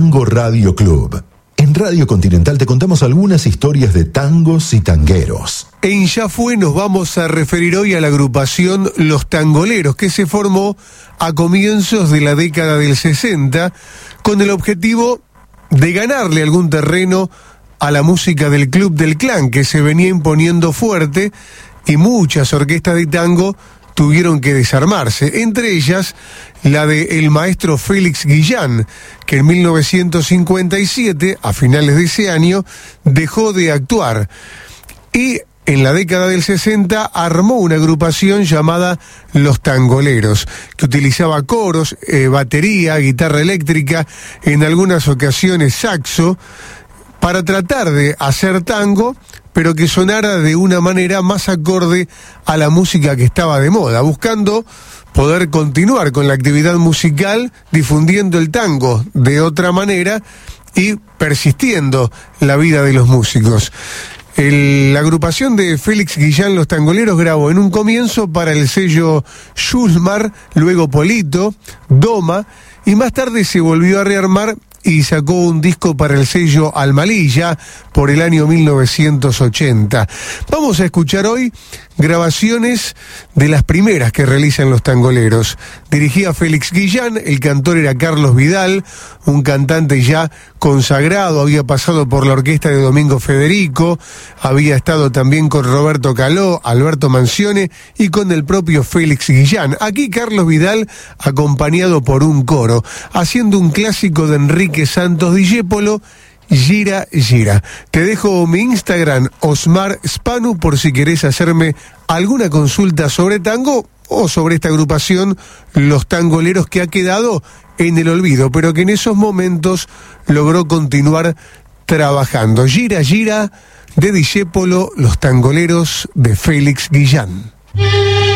Tango Radio Club. En Radio Continental te contamos algunas historias de tangos y tangueros. En Ya Fue nos vamos a referir hoy a la agrupación Los Tangoleros, que se formó a comienzos de la década del 60 con el objetivo de ganarle algún terreno a la música del Club del Clan, que se venía imponiendo fuerte, y muchas orquestas de tango tuvieron que desarmarse, entre ellas la de el maestro Félix Guillán, que en 1957, a finales de ese año, dejó de actuar. Y en la década del 60 armó una agrupación llamada Los Tangoleros, que utilizaba coros, batería, guitarra eléctrica, en algunas ocasiones saxo, para tratar de hacer tango, pero que sonara de una manera más acorde a la música que estaba de moda, buscando poder continuar con la actividad musical, difundiendo el tango de otra manera y persistiendo la vida de los músicos. La agrupación de Félix Guillán Los Tangoleros grabó en un comienzo para el sello Schulmar, luego Polito, Doma, y más tarde se volvió a rearmar y sacó un disco para el sello Almalilla por el año 1980. Vamos a escuchar hoy grabaciones de las primeras que realizan Los Tangoleros. Dirigía Félix Guillán, el cantor era Carlos Vidal, un cantante ya consagrado, había pasado por la orquesta de Domingo Federico, había estado también con Roberto Caló, Alberto Mancione y con el propio Félix Guillán. Aquí Carlos Vidal acompañado por un coro, haciendo un clásico de Enrique Santos Discépolo, Gira, gira. Te dejo mi Instagram, Osmar Spanu, por si querés hacerme alguna consulta sobre tango o sobre esta agrupación, Los Tangoleros, que ha quedado en el olvido, pero que en esos momentos logró continuar trabajando. Gira, gira, de Discépolo, Los Tangoleros de Félix Guillán.